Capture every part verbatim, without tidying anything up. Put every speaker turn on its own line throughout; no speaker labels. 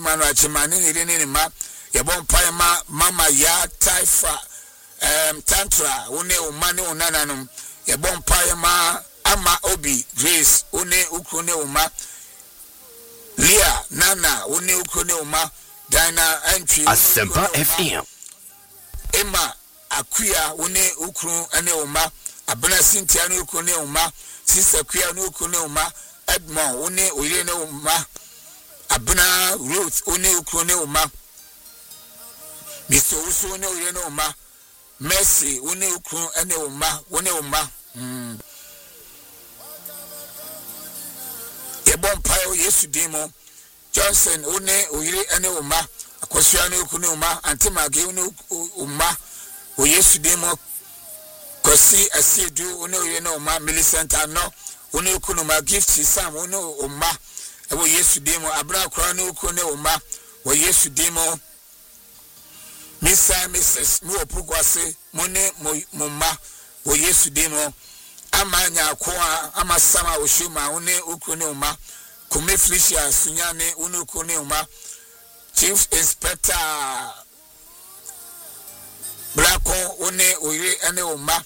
manu achimani ni ni ma yebon pa ma mama ya taifa um tantra one umane onananum yebon pa ma ama obi Grace one ukru ne uma Leah Nana one ukru ne uma Dina entry
Asempa F M
Emma Akuya one ukru ene uma Abena Cynthia no ukru ne uma Sister Akuya no ukru ne uma Edmond one oye ne uma Abena Ruth one ukru ne uma Mister Uso one oye ne uma Mercy one ukru ene uma one uma mm Yebon payo Yesu dimo Johnson one oyire ene uma akwasua ne ukru ne uma antimage one uma o Yesu dimo kosi asiedu one oyire ne uma Millicent ano one ukru ne uma Gift Sam one uma ewo Yesu dimo abra akra ne ukru ne uma o Yesu dimo Missa Missus mu opukwase mone mumma o Yesu dimo amanya akwa amasama oshuma one ukru ne uma Kume Felicia Sunyane unu kune uma Chief Inspector Brako one oyire ene uma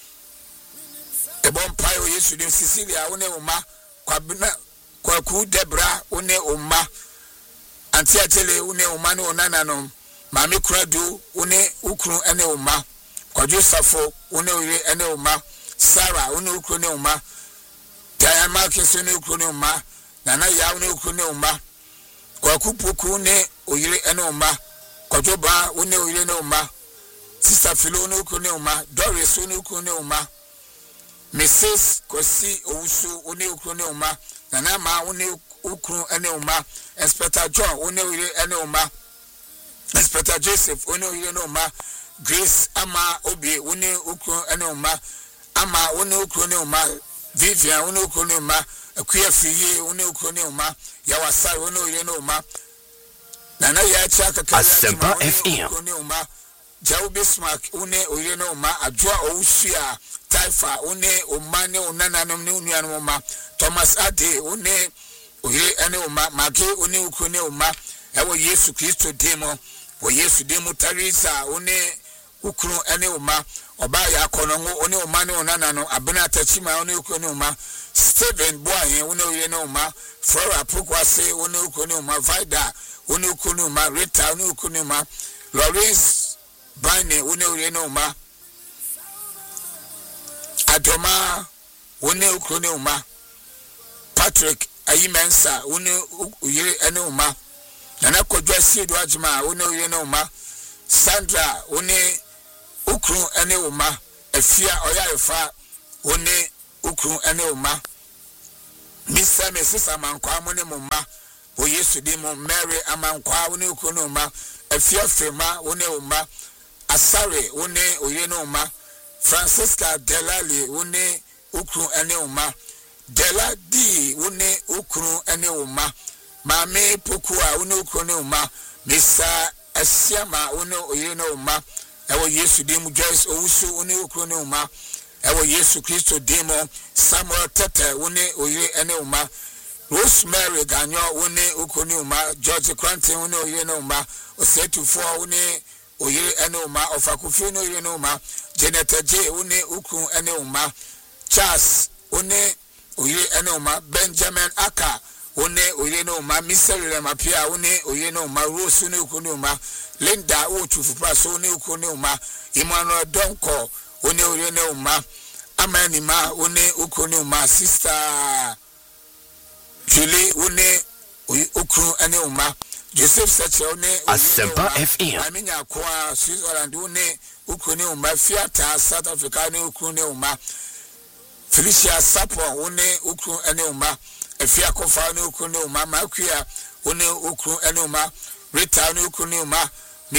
Ebon payo Yesu dim Cecilia one uma Kwabina Kwaku Debra one uma Anti Atele one uma ne onananom Mami Kradu one ukru ene uma Kwaju Safo one oyire ene uma Sarah one ukru ne uma Diana Marcus one ukru ne uma Nana ya une ukru ne uma Kwaku Puku ne oyire ene uma Kwajoba une oyire ne uma Sister Philo ne ukru ne uma Doris une ukru ne uma Missus Kosi Owusu une ukru ne uma Nana ma une ukru ene uma Inspector John une oyire ene uma Inspector Joseph une oyire ne uma Grace ama obi une ukru ene uma ama une ukru ne uma Vivian une ukru ne uma Akuya fiye une ukru ne uma ya wasari une oyire ne uma Nana ya chaka kaya
Asempa F M
une uma Jawu Bismarck une oyire ne uma Adwa Owusia Taifa une uma ne onananom ne unuanom uma Thomas Ade une oyire ene uma Mage une ukru ne uma ewo Yesu Kristo demo wo Yesu demo Teresa une ukru ene uma oba ya konongo one uma ne onananom Abena Tachima une ukru ne uma Stephen Boye une oyire ne uma Flora Pukwase une ukru ne uma Vida une ukru ne uma Rita une ukru ne uma Lawrence Bane une oyire ne uma Adoma une ukru ne uma Patrick Ayimensa une oyire ene uma Nana Kodwa Siedu Ajima une oyire ne uma Sandra une ukru ene uma Efia Oyarefa une ukru ene uma Mister Missus Amankwa mone mumma o Yesu dimo Mary Amankwa une ukru ne uma Efia Fema une uma Asare une oyire ne uma Francisca Delali une ukru ene uma Dela D une ukru ene uma Mame Pokua une ukru ne uma Misa Asiama une oyire ne uma ewo Yesu dimo Joyce Owusu une ukru ne uma ewo Yesu Kristo demo Samuel Tete une oyire ene uma Rosemary Ganyo une ukru ne uma George Quantin une oyire ne uma Osetufo une oyire ene uma Ofakufi une oyire ne uma Janet J une ukru ene uma Charles une oyire ene uma Benjamin Aka une oyire ne uma Mister Lemapia une oyire ne uma Rose une ukru ne uma Linda Otufupa so une ukru ne uma Emmanuel Donko une oyire ne uma Amanima une ukru ne uma Sister Julie une ukru ene uma Joseph Sache une
Asempa F M
Aminya kwa Switzerland une ukru ne uma Fiata South Africa une ukru ne uma Felicia Sapo une ukru ene uma Efia Kofa une ukru ne uma Makuya une ukru ene uma Rita une ukru ne uma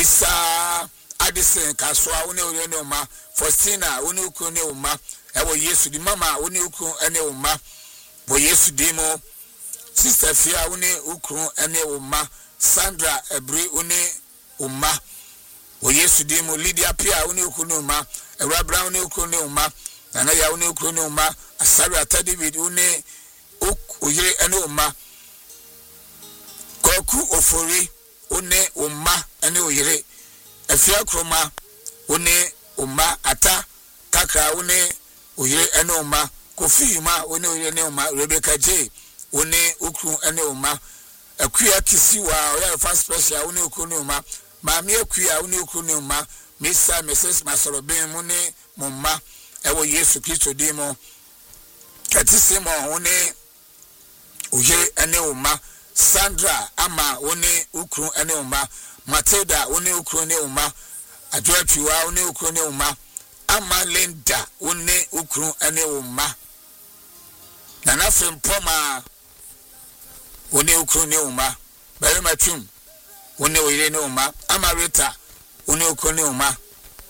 Misa Addison Kaswa une oyire ne uma Faustina une ukru ne uma ewo Yesu di mama une ukru ene uma bo Yesu dimo Sister Fia une ukru ene uma Sandra Ebri une uma bo Yesu dimo Lydia Pia une ukru ne uma Ewa Brown une ukru ne uma Nana ya une ukru ne uma Asari Atadavid une oyire ene uma Koku Ofori one umma ene oyire afia kroma one umma ata kakra one oyire ene umma Kofi ma one oyire ene umma Rebecca J one ukru ene umma akuya kisiwa oya first special one ukru ne umma maami akuya one ukru ne umma Mister Missus Masorobin mu ne mumma ewo Yesu Kristo dimo katisimo one oyire ene umma Sandra ama one ukru ene umma Matilda one ukru ne umma Adwatwiwa one ukru ne umma ama Linda one ukru ene umma Nana Frempoma one ukru ne umma Bari Matum one oyire ne umma ama Rita one ukru ne umma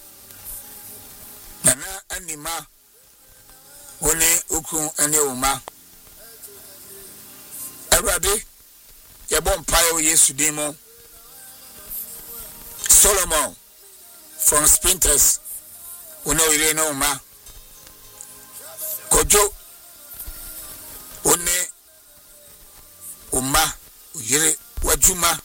Nana Anima one ukru ene umma Everybody Yabon Payo Yesu demo Solomon from Sprinters Uno Irene Uma Kojo One Uma Uyire Wajuma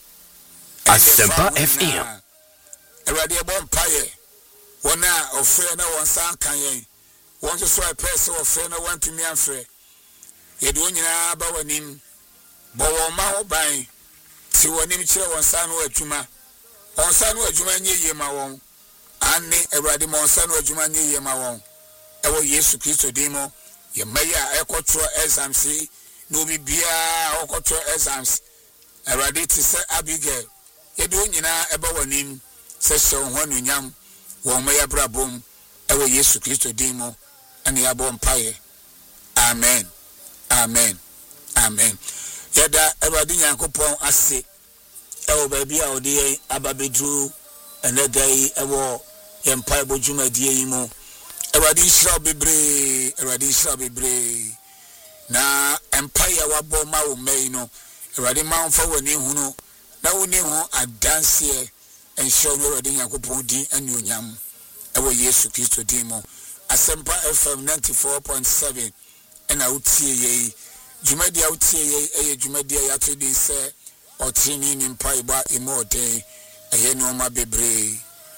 Asempa F M
Everybody Yabon Paye Wana ofre na wansan kanyen Won so so person ofre na want to me afre Yedu nyina ba wanim Bowo ma ho ban ti wonim kire wonsa no adwuma wonsa no adwuma nye yema won ane Awurade mo wonsa no adwuma nye yema won ewo Yesu Kristo dimo ye maya ekotro exams no bibia okotro exams Awurade ti se Abigail ye do nyina eba wanim se hye ho nunyam won maya brabom ewo Yesu Kristo dimo ane yabo mpaye amen amen amen Yada Awurade Nyankopon ase ewo baabi a ode ababedru enedai ewo yempa bojuma die yi mu Awurade nhyira bebre Awurade nhyira bebre na empire wabo ma wo mai no Awurade ma mfa woni hunu na woni ho adanse enhyira no Awurade Nyankopon di anyonyam ewo Yesu Kristo di mu Asempa F M ninety-four point seven ena utie ye Jumadi autie ye eye jumadi ya tudi se otrini ni mpaiba imote eye no ma bebre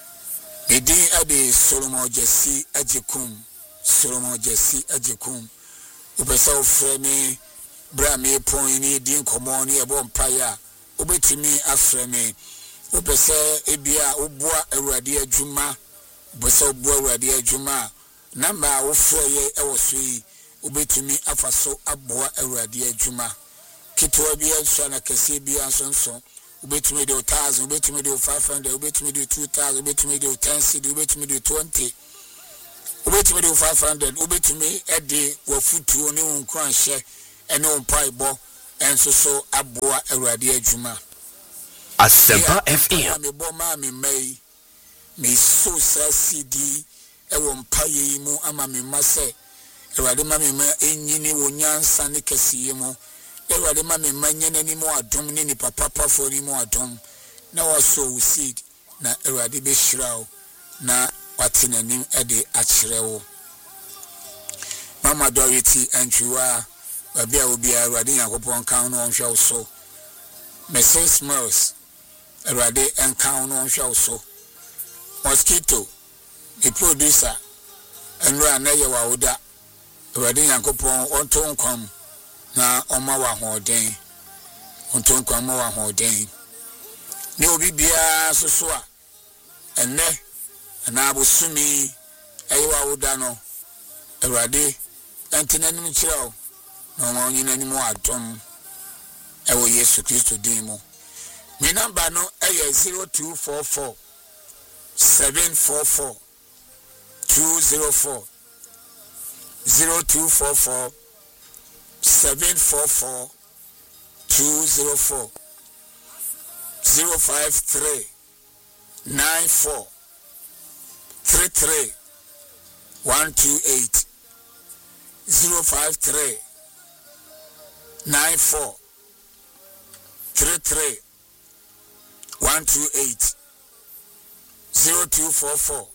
Medi ade Solomon Jesse ajekum Solomon Jesse ajekum Upesa ofreme bra me pon ni di nkomo ni ebo mpaya obetimi afreme Upesa ebia obua Awurade adwuma Upesa obua Awurade adwuma namba ofre ye ewo so yi ubetumi afaso aboa Awurade adwuma kitwa bia nso na kese bia nso nso ubetumi de one thousand ubetumi de five hundred ubetumi de two thousand ubetumi de ten cedi ubetumi de twenty ubetumi de five hundred ubetumi ede wafutuo ne wonkranhye ene wompaibo enso so aboa Awurade adwuma
Asempa F M
me bo ma me mai me so sa cd e wompaye mu ama me mase Awurade ma me ma enyini wonyansa ne kesiye mu Awurade ma me ma nyene ni mu adom ne ni papa fo ni mu adom na waso seed na Awurade be hyirawo na watena nim ede akyerewo Mama Dorothy Antwiwa babi a obi Awurade Yakopon kan no onhwe so Missus Mills Awurade enkan no onhwe so Mosquito the producer enra na ye wa oda Awurade Yakopon onto nkom na oma wa hoden onto nkom ma wa hoden ni obi bia soso a enne na abosumi ewa oda no Awurade entenanim kirao na ma onyina ni mu adom ewo Yesu Kristo din mu mi number no eye zero two four four seven four four two zero four zero two four four seven four four two zero four zero five three nine four three three one two eight zero five three nine four three three one two eight zero two four four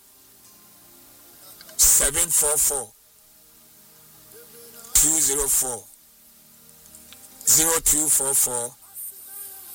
seven four four two zero four zero two four four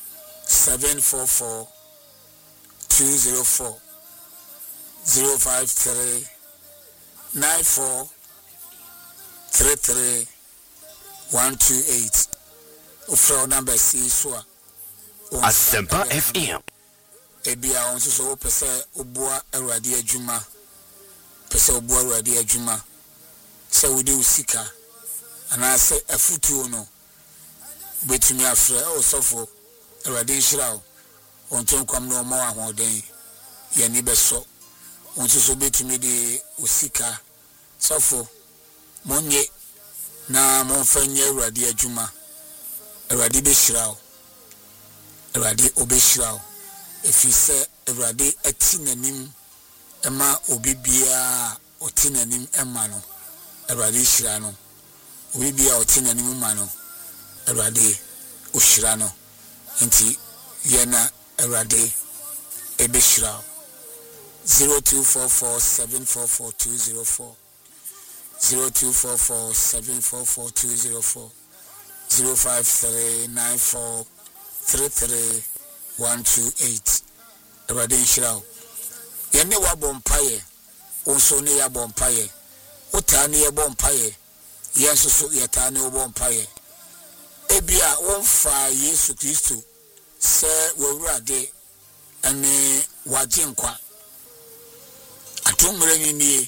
seven four four two zero four zero five three nine four three three one two eight. Ufra number C so
Asempa F M.
Ebia on so pese obua awurade adwuma. Pese obua awurade adwuma. Se wodi usika. Ana se afutuo no. Betumi afre o sofo awurade nhira o. Onton kwam no mo ahoden. Ye ni beso. Onto so betumi de usika. Sofo monye na monfanye awurade adwuma. Awurade be shirao. Awurade obe shirao. If you say Awurade eti nanim ema obi bia oti nanim ema no. Awurade shira no. Obi bia oti nanim ma no. Awurade o shira no. Enti yena Awurade ebe shirao. zero two four four seven four four two zero four zero two four four seven four four two zero four zero five three nine four three three one two eight. Awurade nhira. Yene wa bompaye onso ne ya bompaye ota ne ya bompaye yeso so yeta ne bompaye ebia wonfa Yesu Kristo se wawurade ane waje nkwa atumre ni nie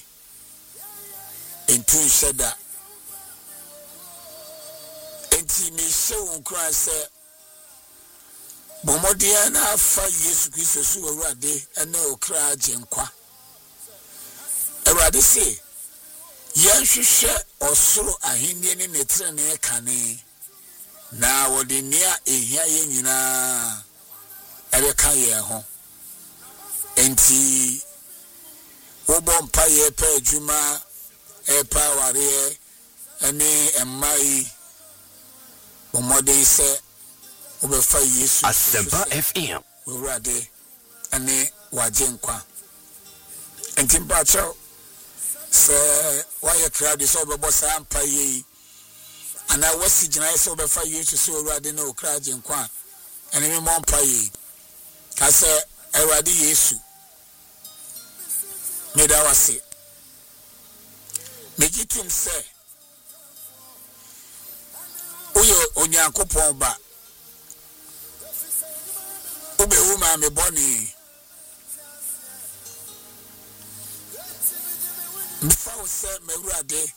entu sheda enti me shewu nkra se bomodia na afa Yesu Kristo so wawurade ane okra aje nkwa. Awurade se yanhwehwe osoro ahenni ne netre ne kane na wode nia ehia ye nyina ebeka ye ho enti wobo mpa ye pa adwuma epa ware ane emai bomode se obefa Yesu
Asempa F M.
Awurade ane waje nkwa enti mpa cho se why crowd so be boss ampa yi ana wasi gina so be fa Yesu so Awurade na okraje nkwa ene me mo mpa yi ka se Awurade Yesu me da wase me gitum se oyo onyankopon ba obe wuma me boni Mfa se Awurade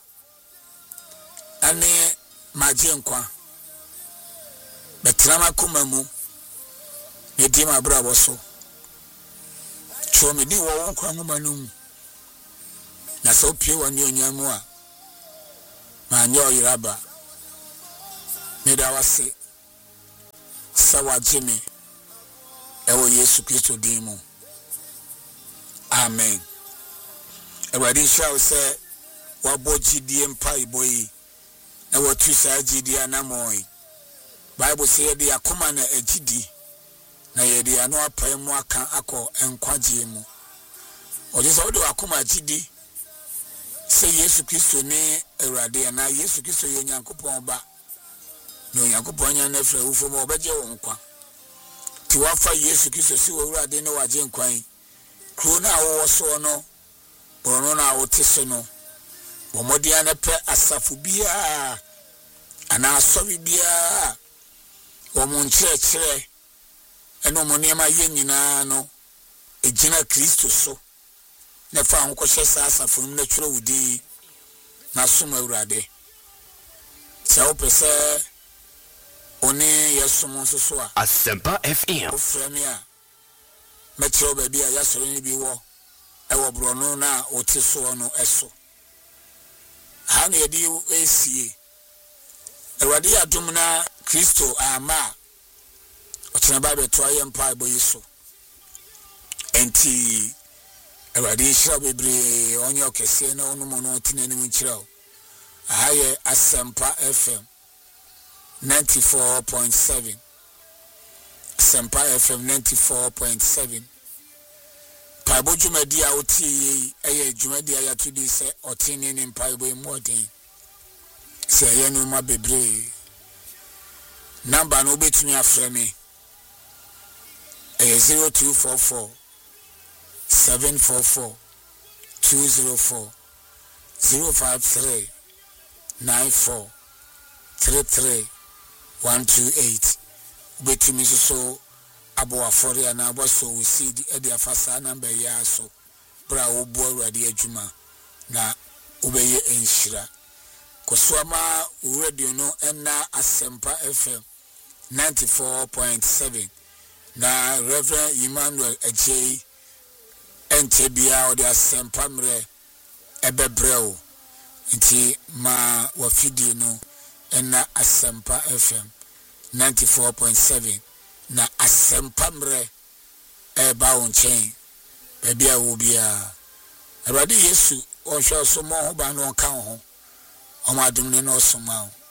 ane maje nkwa betrama kumamu edi ma brabo so cho me di wo nkwa ngoma num na so pie wani onyamu a ma nyo yiraba me da wase sawa jimi ewo Yesu Kristo dimu. Amen. Awurade shall say wabo gidie mpa iboyi na watu sa gidie anamoy. Bible say de akoma na agidi na ye de anu apai mu aka akọ enkwaje mu. Oje so de akoma agidi say Yesu Kristo ne Awurade na Yesu Kristo ye Nyankopon ba. No Nyankopon nya na fra ufo mo obeje wo nkwa. Ti wafa Yesu Kristo si Awurade ne waje nkwan. Kro na wo so no Bono na wote so no bomodia na pe asafu bia ana asobi bia omo nkyerɛkyerɛ eno mo niema ye nyina no ejina Kristo so na fa ankohye sa asafu na twere wudi na som Awurade se opese oni yesom so so a
Asempa F M
ofremi a metro ba bia ya soro ni bi wo ewo brono na ote so no eso ha na yedi esie Awurade adum na Kristo ama otena ba beto aye mpa boyi so enti Awurade shira bebre onye okese na onu mo no tinani nchira aye Asempa F M ninety-four point seven Asempa F M ninety-four point seven Paibo jumadi a oti eye jumadi a yatudi se otini ni mpaibo emoden se yenu ma bebre number no betumi afre me zero two four four seven four four two zero four zero five three nine four three three one two eight. Betumi so abo afori ana abo so we see the e dia fasa number ya so bra wo bo awurade adwuma na obeye enhira koswama radio no ena Asempa F M ninety-four point seven na Reverend Emmanuel Ejei entebia odi Asempa mre ebebreo nti ma wafidi no ena Asempa F M ninety-four point seven na Asempa mre eba onchen bebia wo bia Awurade Yesu o hwe so mo ho ba no kan ho o ma dum ne no so ma